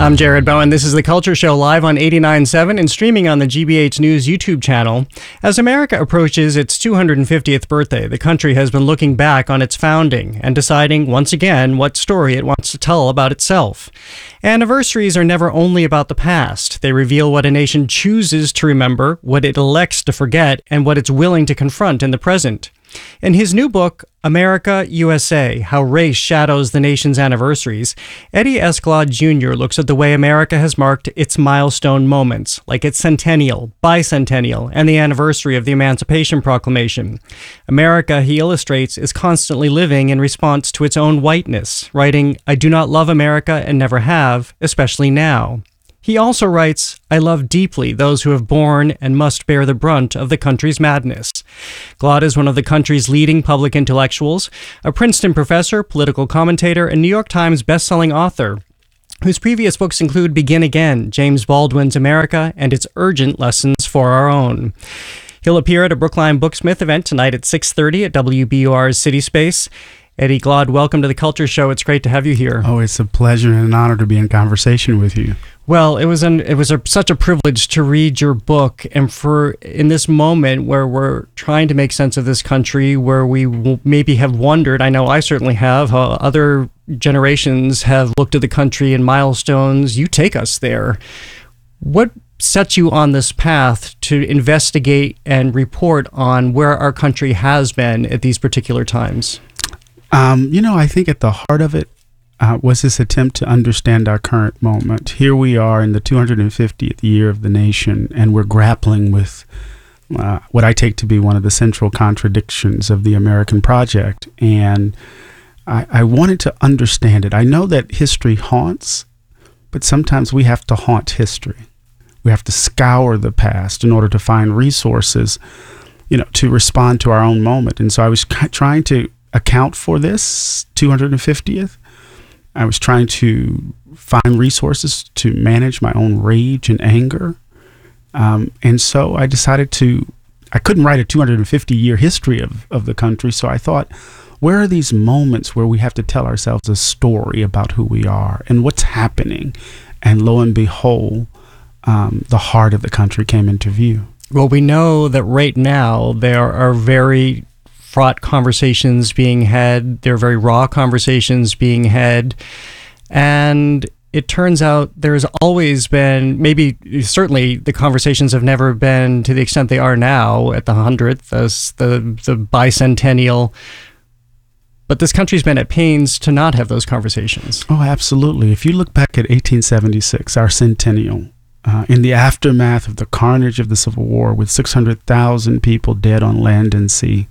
I'm Jared Bowen. This is The Culture Show live on 89.7 and streaming on the GBH News YouTube channel. As America approaches its 250th birthday, the country has been looking back on its founding and deciding once again what story it wants to tell about itself. Anniversaries are never only about the past. They reveal what a nation chooses to remember, what it elects to forget, and what it's willing to confront in the present. In his new book, America, USA, How Race Shadows the Nation's Anniversaries, Eddie Escalade Jr. looks at the way America has marked its milestone moments, like its centennial, bicentennial, and the anniversary of the Emancipation Proclamation. America, he illustrates, is constantly living in response to its own whiteness, writing, "I do not love America and never have, especially now." He also writes, "I love deeply those who have borne and must bear the brunt of the country's madness." Glad is one of the country's leading public intellectuals, a Princeton professor, political commentator, and New York Times bestselling author, whose previous books include Begin Again, James Baldwin's America, and its urgent lessons for our own. He'll appear at a Brookline Booksmith event tonight at 6:30 at WBUR's City Space. Eddie Glad, welcome to The Culture Show. It's great to have you here. Oh, it's a pleasure and an honor to be in conversation with you. Well, it was such a privilege to read your book, and for in this moment where we're trying to make sense of this country, where we maybe have wondered, I know I certainly have, how other generations have looked at the country and milestones. You take us there. What set you on this path to investigate and report on where our country has been at these particular times? I think at the heart of it was this attempt to understand our current moment. Here we are in the 250th year of the nation, and we're grappling with what I take to be one of the central contradictions of the American project. And I wanted to understand it. I know that history haunts, but sometimes we have to haunt history. We have to scour the past in order to find resources, to respond to our own moment. And so I was trying to account for this 250th. I was trying to find resources to manage my own rage and anger. And so I decided I couldn't write a 250-year history of the country. So I thought, where are these moments where we have to tell ourselves a story about who we are and what's happening? And lo and behold, the heart of the country came into view. Well, we know that right now there are very fraught conversations being had. There are very raw conversations being had. And it turns out there's always been, certainly the conversations have never been to the extent they are now at the 100th, the bicentennial. But this country's been at pains to not have those conversations. Oh, absolutely. If you look back at 1876, our centennial, in the aftermath of the carnage of the Civil War, with 600,000 people dead on land and sea,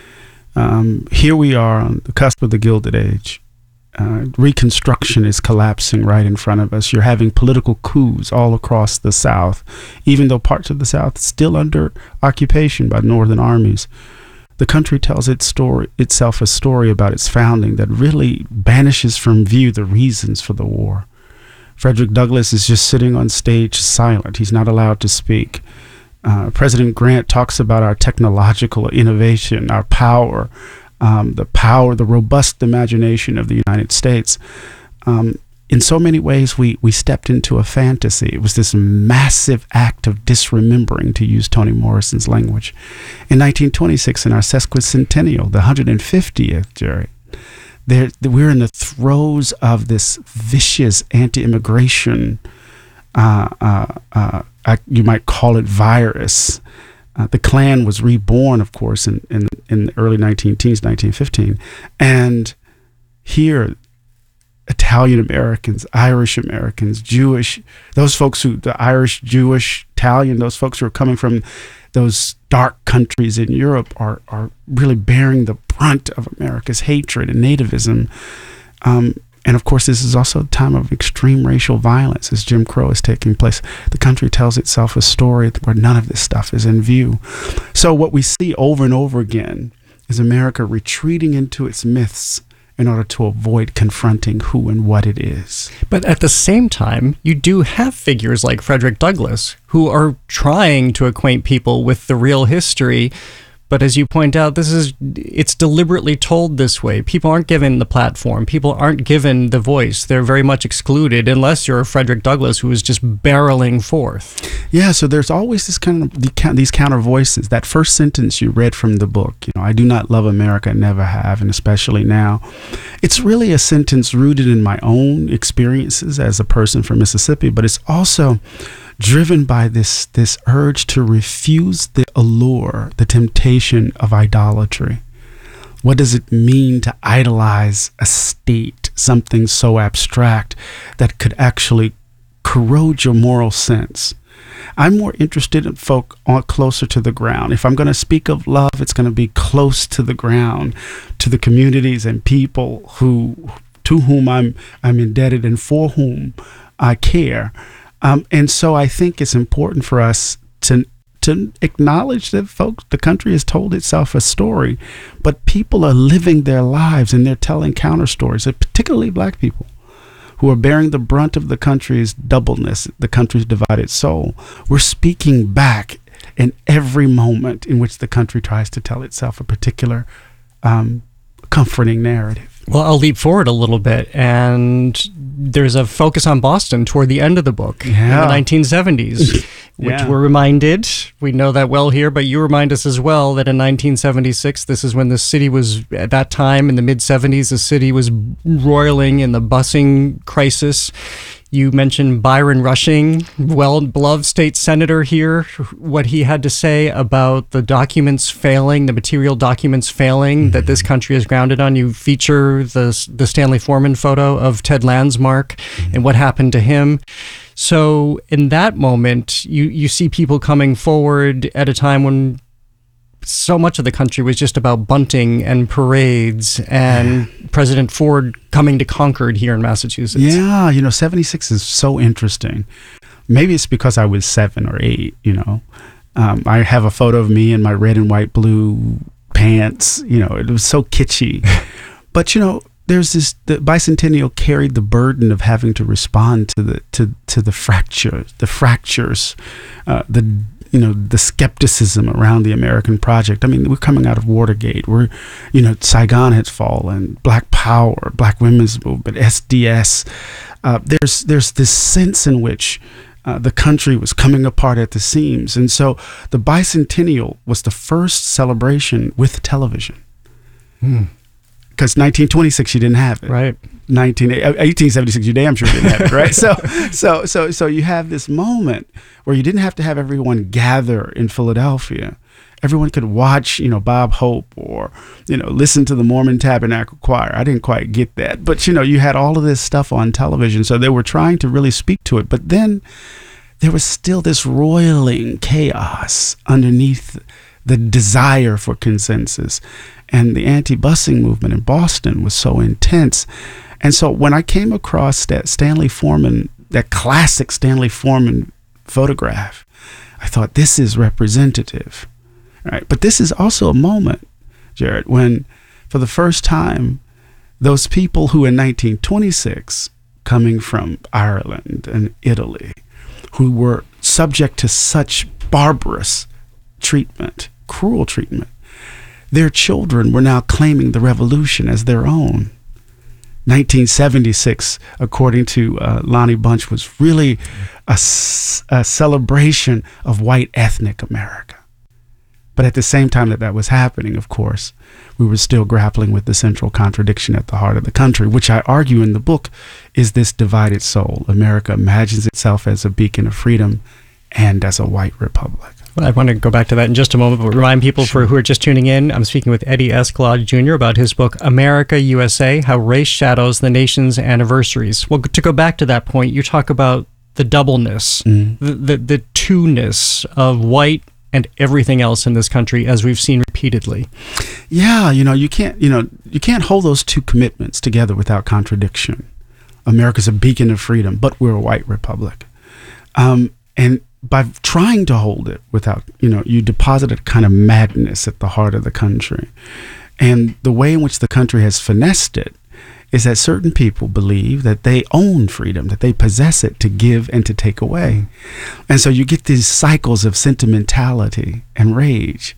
here we are on the cusp of the Gilded Age. Reconstruction is collapsing right in front of us. You're having political coups all across the South, even though parts of the South are still under occupation by northern armies. The country tells itself a story about its founding that really banishes from view the reasons for the war. Frederick Douglass is just sitting on stage silent. He's not allowed to speak. President Grant talks about our technological innovation, our power, the robust imagination of the United States. In so many ways, we stepped into a fantasy. It was this massive act of disremembering, to use Toni Morrison's language. In 1926, in our sesquicentennial, the 150th, Jerry, we're in the throes of this vicious anti-immigration you might call it virus. The Klan was reborn, of course, in the early 19-teens, 1915. And here, Italian Americans, Irish Americans, Jewish, the Irish, Jewish, Italian, those folks who are coming from those dark countries in Europe are really bearing the brunt of America's hatred and nativism. And of course, this is also a time of extreme racial violence as Jim Crow is taking place. The country tells itself a story where none of this stuff is in view. So what we see over and over again is America retreating into its myths in order to avoid confronting who and what it is. But at the same time, you do have figures like Frederick Douglass who are trying to acquaint people with the real history. But as you point out, it's deliberately told this way. People aren't given the platform. People aren't given the voice. They're very much excluded unless you're Frederick Douglass, who is just barreling forth. Yeah, so there's always this kind of these counter voices. That first sentence you read from the book, I do not love America, never have, and especially now. It's really a sentence rooted in my own experiences as a person from Mississippi, but it's also driven by this urge to refuse the allure, the temptation of idolatry. What does it mean to idolize a state, something so abstract that could actually corrode your moral sense? I'm more interested in folk closer to the ground. If I'm going to speak of love, it's going to be close to the ground, to the communities and people to whom I'm indebted and for whom I care. And so I think it's important for us to acknowledge that, folks, the country has told itself a story, but people are living their lives and they're telling counter stories, particularly Black people, who are bearing the brunt of the country's doubleness, the country's divided soul. We're speaking back in every moment in which the country tries to tell itself a particular comforting narrative. Well, I'll leap forward a little bit, and there's a focus on Boston toward the end of the book in the 1970s, which we're reminded, we know that well here, but you remind us as well that in 1976, this is when the city was, at that time in the mid-70s, the city was roiling in the busing crisis. You mentioned Byron Rushing, well-beloved state senator here, what he had to say about the documents failing, the material documents failing that this country is grounded on. You feature the Stanley Foreman photo of Ted Landsmark and what happened to him. So in that moment, you see people coming forward at a time when so much of the country was just about bunting and parades and President Ford coming to Concord here in Massachusetts. Yeah, 76 is so interesting. Maybe it's because I was 7 or 8, I have a photo of me in my red and white blue pants. It was so kitschy. But, there's the bicentennial carried the burden of having to respond to the fractures, the skepticism around the American project. I mean, we're coming out of Watergate. Saigon has fallen, Black Power, Black Women's Movement, SDS. There's this sense in which the country was coming apart at the seams. And so the bicentennial was the first celebration with television. Because 1926, you didn't have it. Right. 1876, you damn sure didn't have it, right? So you have this moment where you didn't have to have everyone gather in Philadelphia. Everyone could watch, Bob Hope or, listen to the Mormon Tabernacle Choir. I didn't quite get that. But, you had all of this stuff on television. So they were trying to really speak to it. But then there was still this roiling chaos underneath the desire for consensus. And the anti-busing movement in Boston was so intense. And so when I came across that classic Stanley Foreman photograph, I thought, this is representative. Right? But this is also a moment, Jared, when for the first time, those people who in 1926, coming from Ireland and Italy, who were subject to such barbarous treatment, cruel treatment, their children were now claiming the revolution as their own. 1976, according to Lonnie Bunch, was really a celebration of white ethnic America. But at the same time that was happening, of course, we were still grappling with the central contradiction at the heart of the country, which I argue in the book is this divided soul. America imagines itself as a beacon of freedom and as a white republic. Well, I want to go back to that in just a moment, but remind people who are just tuning in, I'm speaking with Eddie Escalade Jr. about his book, America, USA, How Race Shadows the Nation's Anniversaries. Well, to go back to that point, you talk about the doubleness, the two-ness of white and everything else in this country, as we've seen repeatedly. Yeah, you can't hold those two commitments together without contradiction. America's a beacon of freedom, but we're a white republic. And by trying to hold it without, you deposit a kind of madness at the heart of the country. And the way in which the country has finessed it is that certain people believe that they own freedom, that they possess it to give and to take away. And so you get these cycles of sentimentality and rage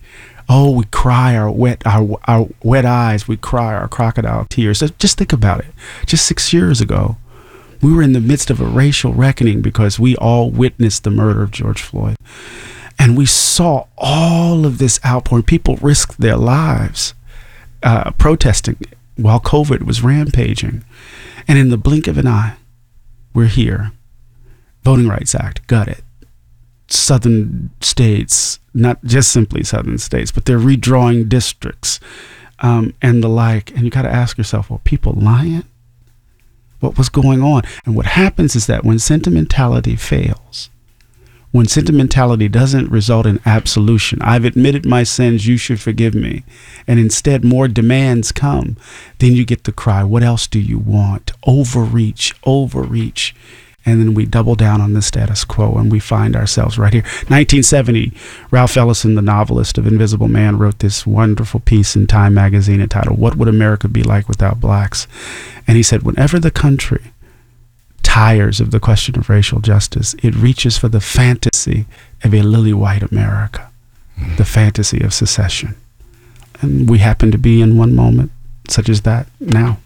Oh, we cry our wet eyes. We cry our crocodile tears. So just think about it. Just 6 years ago, we were in the midst of a racial reckoning because we all witnessed the murder of George Floyd. And we saw all of this outpouring. People risked their lives protesting while COVID was rampaging. And in the blink of an eye, we're here. Voting Rights Act, gutted. Southern states, not just simply southern states, but they're redrawing districts and the like. And you got to ask yourself, well, people lying? What was going on? And what happens is that when sentimentality fails, when sentimentality doesn't result in absolution, I've admitted my sins, you should forgive me, and instead more demands come, then you get the cry, what else do you want? Overreach, overreach. And then we double down on the status quo and we find ourselves right here. 1970, Ralph Ellison, the novelist of Invisible Man, wrote this wonderful piece in Time magazine entitled, What Would America Be Like Without Blacks? And he said, whenever the country tires of the question of racial justice, it reaches for the fantasy of a lily white America, the fantasy of secession. And we happen to be in one moment such as that now.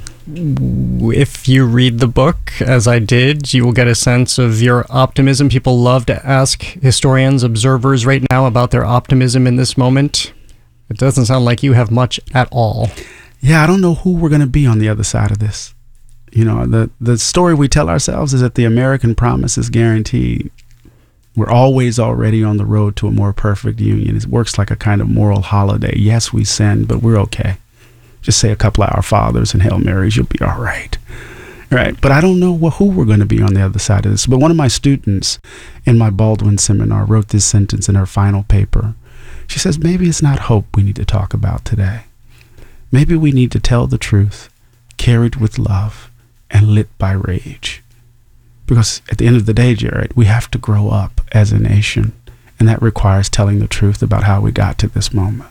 If you read the book, as I did, you will get a sense of your optimism. People love to ask historians, observers right now about their optimism in this moment. It doesn't sound like you have much at all. Yeah, I don't know who we're going to be on the other side of this. You know, the story we tell ourselves is that the American promise is guaranteed. We're always already on the road to a more perfect union. It works like a kind of moral holiday. Yes, we sin, but we're okay. Just say a couple of Our Fathers and Hail Marys, you'll be all right. Right. But I don't know who we're going to be on the other side of this. But one of my students in my Baldwin seminar wrote this sentence in her final paper. She says, maybe it's not hope we need to talk about today. Maybe we need to tell the truth, carried with love and lit by rage. Because at the end of the day, Jared, we have to grow up as a nation. And that requires telling the truth about how we got to this moment.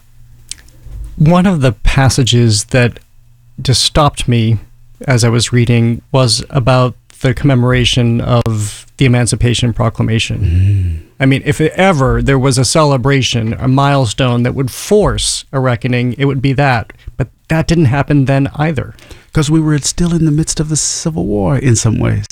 One of the passages that just stopped me as I was reading was about the commemoration of the Emancipation Proclamation. I mean, if ever there was a celebration, a milestone that would force a reckoning, it would be that. But that didn't happen then either. Because we were still in the midst of the Civil War in some ways.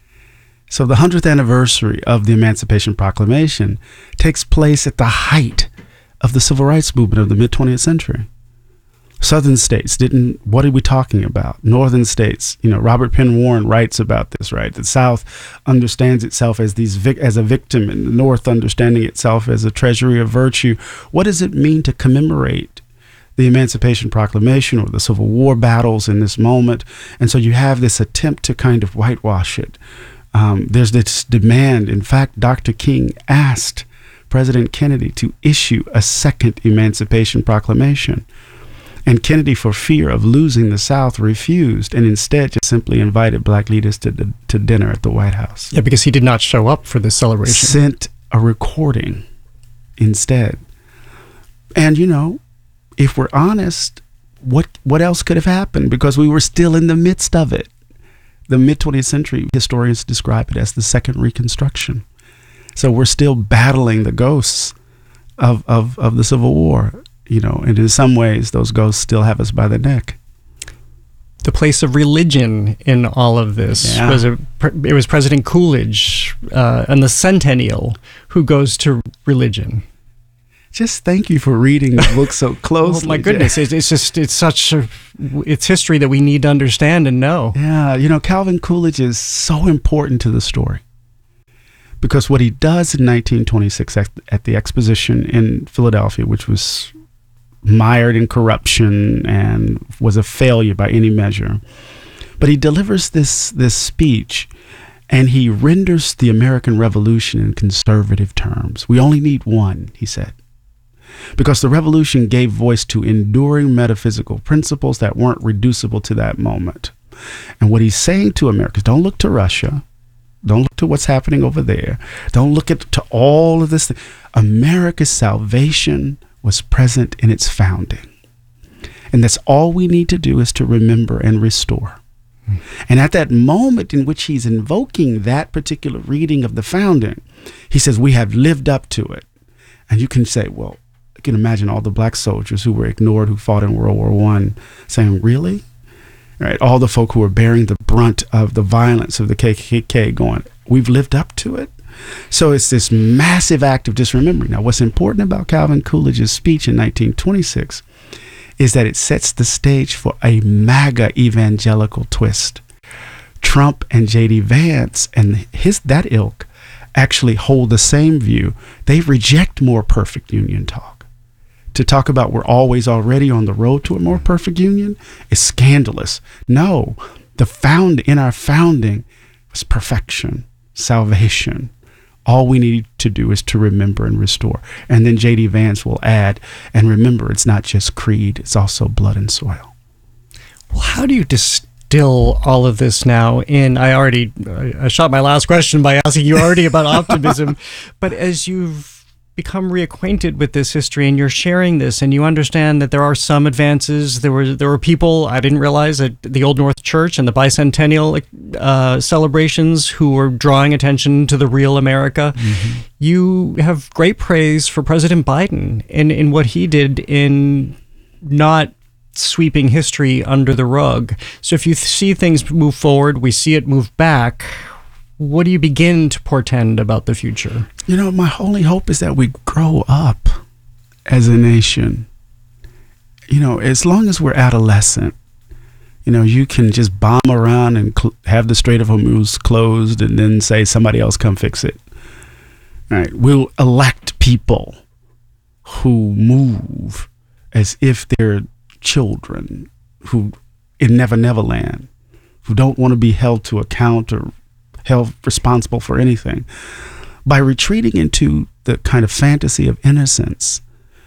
So the 100th anniversary of the Emancipation Proclamation takes place at the height of the civil rights movement of the mid-20th century. Southern states what are we talking about? Northern states, Robert Penn Warren writes about this, right? The South understands itself as as a victim, and the North understanding itself as a treasury of virtue. What does it mean to commemorate the Emancipation Proclamation or the Civil War battles in this moment? And so you have this attempt to kind of whitewash it. There's this demand. In fact, Dr. King asked President Kennedy to issue a second Emancipation Proclamation. And Kennedy, for fear of losing the South, refused and instead just simply invited black leaders to dinner at the White House. Yeah, because he did not show up for this celebration. Sent a recording instead. And, if we're honest, what else could have happened? Because we were still in the midst of it. The mid-20th century historians describe it as the Second Reconstruction. So we're still battling the ghosts of the Civil War. And in some ways, those ghosts still have us by the neck. The place of religion in all of this it was President Coolidge and the Centennial who goes to religion. Just thank you for reading the book so closely. Oh my goodness, it's history that we need to understand and know. Yeah, Calvin Coolidge is so important to the story. Because what he does in 1926 at the exposition in Philadelphia, which was mired in corruption and was a failure by any measure. But he delivers this speech, and he renders the American Revolution in conservative terms. We only need one, he said, because the revolution gave voice to enduring metaphysical principles that weren't reducible to that moment. And what he's saying to Americans, don't look to Russia. Don't look to what's happening over there. Don't look to all of this. America's salvation was present in its founding. And that's all we need to do is to remember and restore. And at that moment in which he's invoking that particular reading of the founding, he says, we have lived up to it. And you can say, well, can imagine all the black soldiers who were ignored, who fought in World War I, saying, really? Right? All the folk who were bearing the brunt of the violence of the KKK going, we've lived up to it. So it's this massive act of disremembering. Now, what's important about Calvin Coolidge's speech in 1926 is that it sets the stage for a MAGA evangelical twist. Trump and J.D. Vance and that ilk actually hold the same view. They reject more perfect union talk. To talk about we're always already on the road to a more perfect union is scandalous. No, in our founding was perfection, salvation. All we need to do is to remember and restore. And then J.D. Vance will add, and remember, it's not just creed, it's also blood and soil. Well, how do you distill all of this now in, I shot my last question by asking you already about optimism, but as you've become reacquainted with this history and you're sharing this and you understand that there are some advances, there were people I didn't realize at the Old North Church and the bicentennial celebrations who were drawing attention to the real America. Mm-hmm. You have great praise for President Biden in what he did in not sweeping history under the rug. So if you see things move forward, we see it move back, what do you begin to portend about the future? You know, my only hope is that we grow up as a nation. You know, as long as we're adolescent, you know, you can just bomb around and have the Strait of Hormuz closed and then say somebody else come fix it. All right, we'll elect people who move as if they're children who in Never Never Land, who don't want to be held to account or held responsible for anything. By retreating into the kind of fantasy of innocence,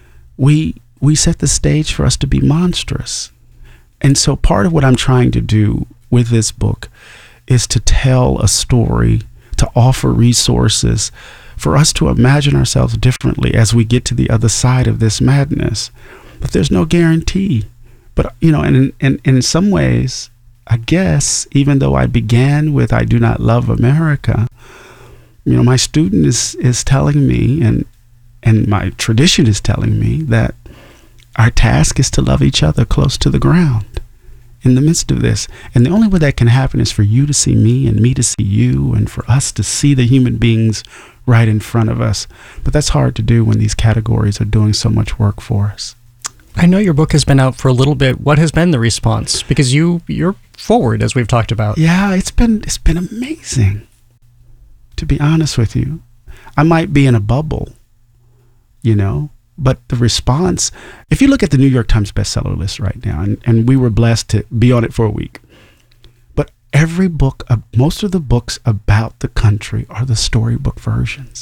we set the stage for us to be monstrous. And so part of what I'm trying to do with this book is to tell a story, to offer resources for us to imagine ourselves differently as we get to the other side of this madness. But there's no guarantee. But, you know, and in some ways, I guess, even though I began with I do not love America, you know, my student is telling me and my tradition is telling me that our task is to love each other close to the ground in the midst of this. And the only way that can happen is for you to see me and me to see you and for us to see the human beings right in front of us. But that's hard to do when these categories are doing so much work for us. I know your book has been out for a little bit. What has been the response? Because you're forward, as we've talked about. Yeah, it's been amazing. To be honest with you, I might be in a bubble, you know, but the response, if you look at the New York Times bestseller list right now, and we were blessed to be on it for a week, but every book, most of the books about the country are the storybook versions.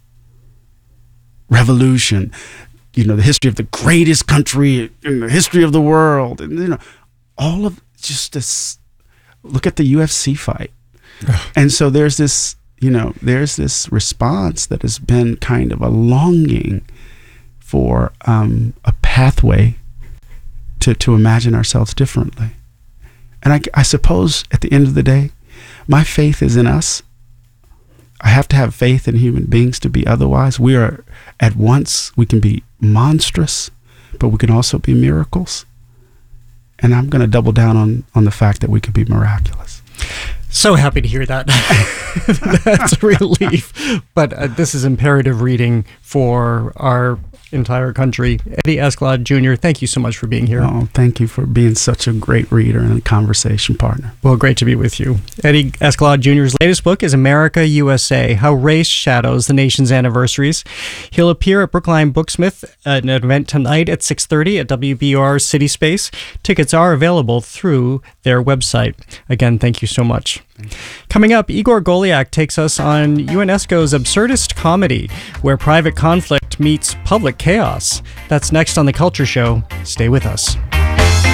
Revolution, you know, the history of the greatest country in the history of the world, and you know, all of just this. Look at the UFC fight, and so there's this response that has been kind of a longing for a pathway to imagine ourselves differently, and I suppose at the end of the day, my faith is in us. I have to have faith in human beings to be otherwise. We are at once, we can be monstrous, but we can also be miracles. And I'm going to double down on the fact that we could be miraculous. So happy to hear that. That's a relief. But this is imperative reading for our entire country. Eddie Escalade Jr., thank you so much for being here. Oh, thank you for being such a great reader and a conversation partner. Well, great to be with you. Eddie Escalade Jr.'s latest book is America, USA, How Race Shadows the Nation's Anniversaries. He'll appear at Brookline Booksmith at an event tonight at 6:30 at WBUR City Space. Tickets are available through their website. Again, thank you so much. Coming up, Igor Goliak takes us on UNESCO's absurdist comedy, where private conflict meets public chaos. That's next on The Culture Show. Stay with us.